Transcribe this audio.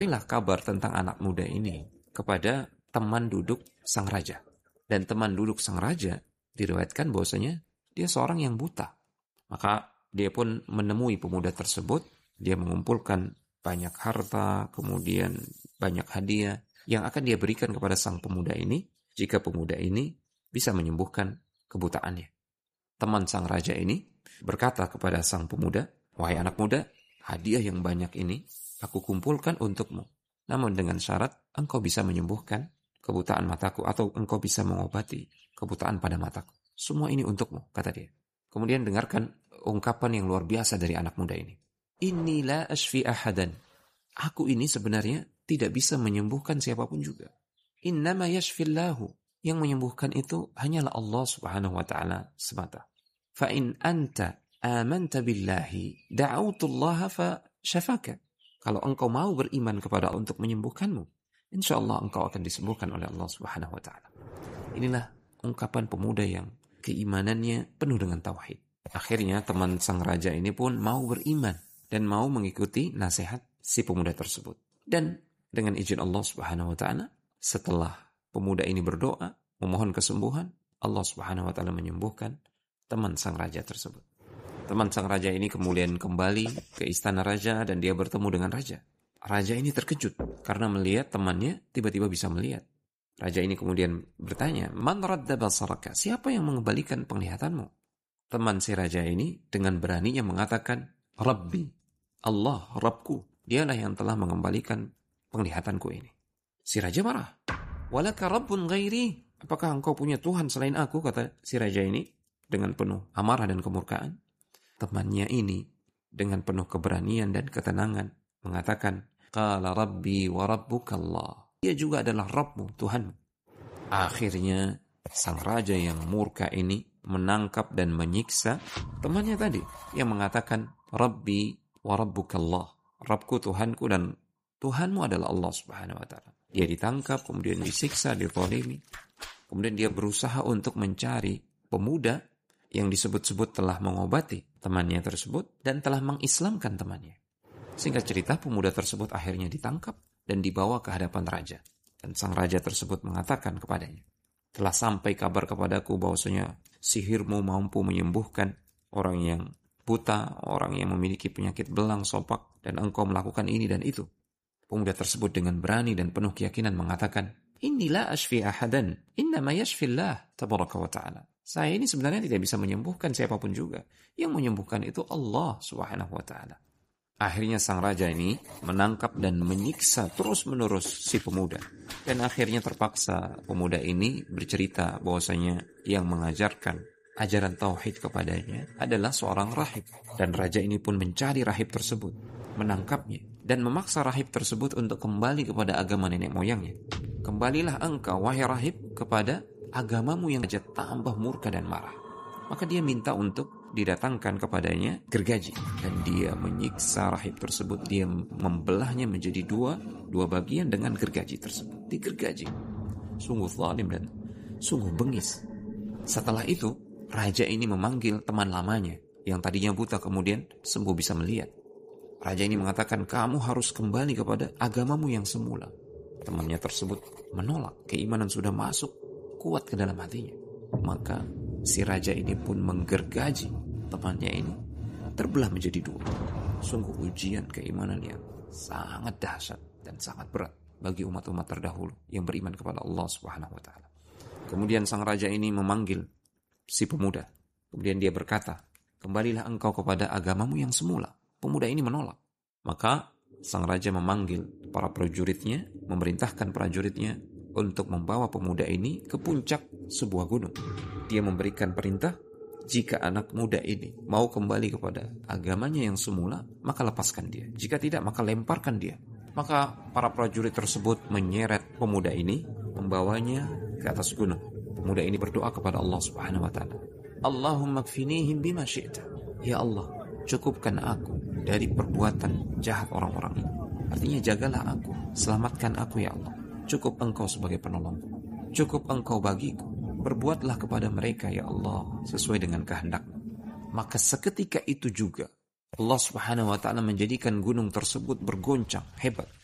Inilah kabar tentang anak muda ini kepada teman duduk sang raja. Dan teman duduk sang raja diriwayatkan bahwasanya dia seorang yang buta. Maka dia pun menemui pemuda tersebut, dia mengumpulkan banyak harta, kemudian banyak hadiah yang akan dia berikan kepada sang pemuda ini jika pemuda ini bisa menyembuhkan kebutaannya. Teman sang raja ini berkata kepada sang pemuda, "Wahai anak muda, hadiah yang banyak ini aku kumpulkan untukmu. Namun dengan syarat engkau bisa menyembuhkan kebutaan mataku atau engkau bisa mengobati kebutaan pada mataku. Semua ini untukmu," kata dia. Kemudian dengarkan ungkapan yang luar biasa dari anak muda ini. "Inni la ashfi ahadan." Aku ini sebenarnya tidak bisa menyembuhkan siapapun juga. Innama yashfillahu. Yang menyembuhkan itu hanyalah Allah Subhanahu wa ta'ala semata. Fa in anta amanta billahi da'autullaha fa syafaka. Kalau engkau mau beriman kepada Allah untuk menyembuhkanmu, insyaallah engkau akan disembuhkan oleh Allah Subhanahu wa ta'ala. Inilah ungkapan pemuda yang keimanannya penuh dengan tauhid. Akhirnya teman sang raja ini pun mau beriman dan mau mengikuti nasihat si pemuda tersebut. Dan dengan izin Allah Subhanahu wa ta'ala, setelah pemuda ini berdoa, memohon kesembuhan, Allah Subhanahu wa ta'ala menyembuhkan teman sang raja tersebut. Teman sang raja ini kemudian kembali ke istana raja dan dia bertemu dengan raja. Raja ini terkejut karena melihat temannya tiba-tiba bisa melihat. Raja ini kemudian bertanya, "Man radda basaraka?" Siapa yang mengembalikan penglihatanmu? Teman si raja ini dengan beraninya mengatakan, "Rabbi, Allah, Rabbku. Dialah yang telah mengembalikan penglihatanku ini." Si raja marah. "Walaka rabbun ghairi?" Apakah engkau punya Tuhan selain aku? Kata si raja ini dengan penuh amarah dan kemurkaan. Temannya ini dengan penuh keberanian dan ketenangan mengatakan, "Qala rabbi wa rabbuka Allah." Dia juga adalah Rabbmu, Tuhanmu. Akhirnya sang raja yang murka ini menangkap dan menyiksa temannya tadi yang mengatakan, "Rabbi wa rabbuka Allah." Rabbku, Tuhanku, dan Tuhanmu adalah Allah Subhanahu wa ta'ala. Dia ditangkap, kemudian disiksa, dizalimi. Kemudian dia berusaha untuk mencari pemuda yang disebut-sebut telah mengobati temannya tersebut dan telah mengislamkan temannya. Singkat cerita, pemuda tersebut akhirnya ditangkap dan dibawa ke hadapan raja. Dan sang raja tersebut mengatakan kepadanya, "Telah sampai kabar kepadaku bahwasanya sihirmu mampu menyembuhkan orang yang buta, orang yang memiliki penyakit belang, sopak, dan engkau melakukan ini dan itu." Pemuda tersebut dengan berani dan penuh keyakinan mengatakan, "Inilah ashfi ahadan, innama yashfillah tabaraka wa ta'ala." Saya ini sebenarnya tidak bisa menyembuhkan siapapun juga. Yang menyembuhkan itu Allah Subhanahu wa ta'ala. Akhirnya sang raja ini menangkap dan menyiksa terus-menerus si pemuda. Dan akhirnya terpaksa pemuda ini bercerita bahwasanya yang mengajarkan ajaran tauhid kepadanya adalah seorang rahib. Dan raja ini pun mencari rahib tersebut, menangkapnya, dan memaksa rahib tersebut untuk kembali kepada agama nenek moyangnya. "Kembalilah engkau, wahai rahib, kepada agamamu," yang saja tambah murka dan marah. Maka dia minta untuk didatangkan kepadanya gergaji. Dan dia menyiksa rahib tersebut. Dia membelahnya menjadi dua bagian dengan gergaji tersebut. Digergaji. Sungguh zalim dan sungguh bengis. Setelah itu, raja ini memanggil teman lamanya yang tadinya buta kemudian sembuh bisa melihat. Raja ini mengatakan, "Kamu harus kembali kepada agamamu yang semula." Temannya tersebut menolak. Keimanan sudah masuk kuat ke dalam hatinya. Maka si raja ini pun menggergaji temannya ini, terbelah menjadi dua. Sungguh ujian keimanan yang sangat dahsyat dan sangat berat bagi umat-umat terdahulu yang beriman kepada Allah Subhanahu wa ta'ala. Kemudian sang raja ini memanggil si pemuda. Kemudian dia berkata, "Kembalilah engkau kepada agamamu yang semula." Pemuda ini menolak. Maka sang raja memanggil para prajuritnya, memerintahkan prajuritnya untuk membawa pemuda ini ke puncak sebuah gunung. Dia memberikan perintah, jika anak muda ini mau kembali kepada agamanya yang semula, maka lepaskan dia. Jika tidak, maka lemparkan dia. Maka para prajurit tersebut menyeret pemuda ini, membawanya ke atas gunung. Pemuda ini berdoa kepada Allah Subhanahu wa ta'ala, "Allahumma kfinihim bima syi'ta." Ya Allah, cukupkan aku dari perbuatan jahat orang-orang ini. Artinya jagalah aku, selamatkan aku ya Allah. Cukup engkau sebagai penolongku. Cukup engkau bagiku. Berbuatlah kepada mereka ya Allah sesuai dengan kehendak-Mu. Maka seketika itu juga Allah Subhanahu wa ta'ala menjadikan gunung tersebut bergoncang hebat.